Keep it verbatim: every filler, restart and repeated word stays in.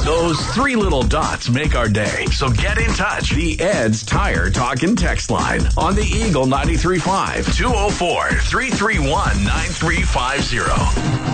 Those three little dots make our day. So get in touch. The Ed's Tire Talk and Text line on the Eagle ninety-three point five, two oh four, three three one, nine three five zero.